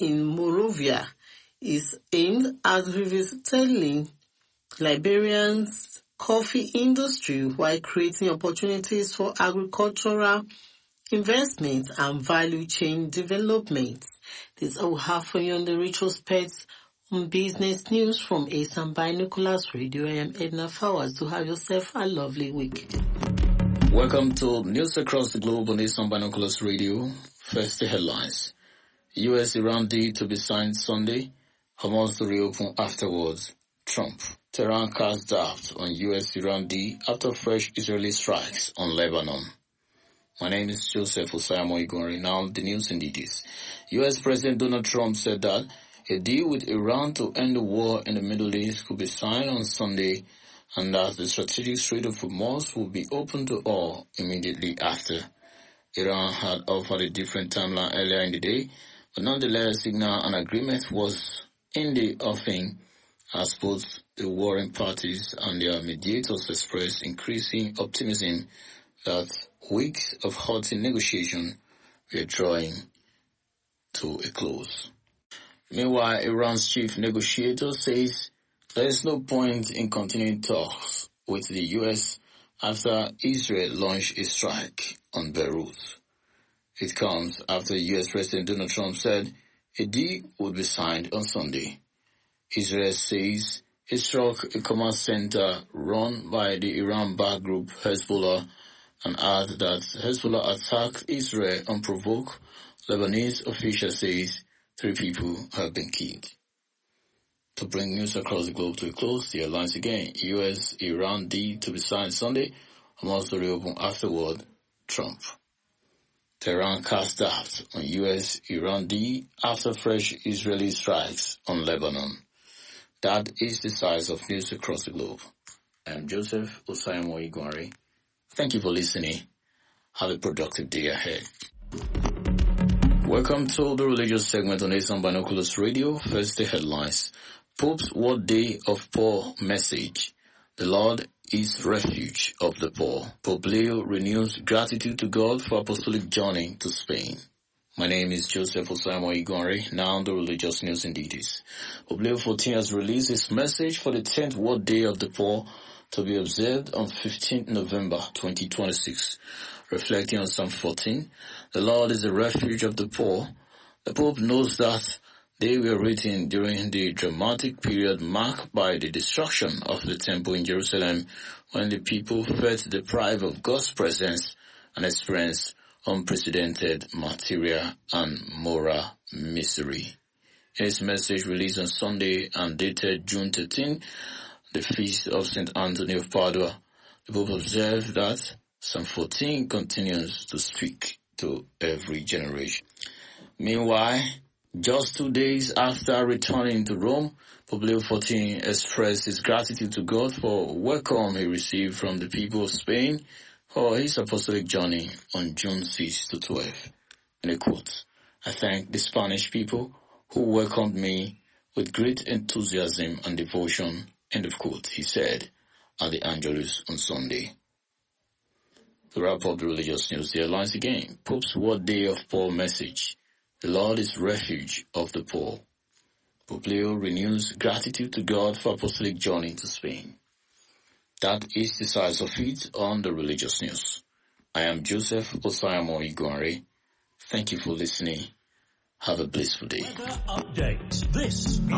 in Morovia is aimed at revitalizing Liberia's coffee industry while creating opportunities for agricultural investment and value chain development. This is all we have for you on the retrospect on business news from ASAM Binoculars Radio. I am Edna Fowers. Do have yourself a lovely week. Welcome to News Across the Globe on ASAM Binoculars Radio. First, the headlines. US-Iran deal to be signed Sunday. Hamas to reopen afterwards. Trump. Tehran casts doubt on US-Iran deal after fresh Israeli strikes on Lebanon. My name is Joseph Osayamo Igori. Now the news in details. US President Donald Trump said that a deal with Iran to end the war in the Middle East could be signed on Sunday and that the strategic Strait of Hormuz will be open to all immediately after. Iran had offered a different timeline earlier in the day, but nonetheless signaled an agreement was in the offing as both the warring parties and their mediators expressed increasing optimism that weeks of hot negotiation were drawing to a close. Meanwhile, Iran's chief negotiator says there is no point in continuing talks with the U.S. after Israel launched a strike on Beirut. It comes after U.S. President Donald Trump said a deal would be signed on Sunday. Israel says it struck a command center run by the Iran-backed group Hezbollah and added that Hezbollah attacked Israel unprovoked. Lebanese official says 3 people have been killed. To bring news across the globe to a close, the headlines again. US-Iran deal to be signed Sunday. Hamas to reopen afterward. Trump. Tehran cast doubt on US-Iran deal after fresh Israeli strikes on Lebanon. That is the size of news across the globe. I am Joseph Osayamo Igwari. Thank you for listening. Have a productive day ahead. Welcome to the religious segment on ASAM Binoculars Radio. First, the headlines. Pope's World Day of Poor message. The Lord is refuge of the poor. Pope Leo renews gratitude to God for apostolic journey to Spain. My name is Joseph Osayamo Igwari. Now the religious news in details. Pope Leo XIV has released his message for the 10th World Day of the Poor to be observed on 15th November 2026. Reflecting on Psalm 14, the Lord is the refuge of the poor. The Pope knows that they were written during the dramatic period marked by the destruction of the temple in Jerusalem when the people felt deprived of God's presence and experienced unprecedented material and moral misery. In his message released on Sunday and dated June 13, the feast of St. Anthony of Padua, the Pope observed that Psalm 14 continues to speak to every generation. Meanwhile, just 2 days after returning to Rome, Pope Leo XIV expressed his gratitude to God for welcome he received from the people of Spain for his apostolic journey on June 6 to 12. In a quote, I thank the Spanish people who welcomed me with great enthusiasm and devotion, end of quote, he said at the Angelus on Sunday. To wrap up the religious news, the headlines again. Pope's World Day of Poor message. The Lord is refuge of the poor. Pope Leo renews gratitude to God for apostolic journey to Spain. That is the size of it on the religious news. I am Joseph Osayamo Igwari. Thank you for listening. Have a blissful day. Weather update. This